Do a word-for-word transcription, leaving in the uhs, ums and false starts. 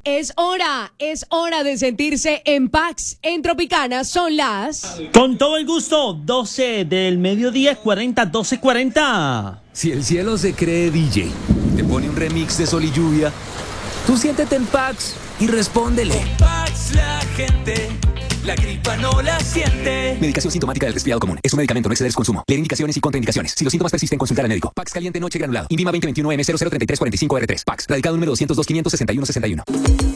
Es hora, es hora de sentirse en Pax. En Tropicana son las... Con todo el gusto, doce del mediodía, cuarenta, doce cuarenta. Si el cielo se cree D J, te pone un remix de Sol y Lluvia, tú siéntete en Pax y respóndele. En Pax la gente, la gripa no la siente. Medicación sintomática del resfriado común. Es un medicamento, no exceder su consumo. Leer indicaciones y contraindicaciones. Si los síntomas persisten, consultar al médico. Pax caliente noche granulado. Invima veinte veintiuno M cero cero treinta y tres cuarenta y cinco R tres. Pax. Radicado número doscientos dos quinientos sesenta y uno sesenta y uno.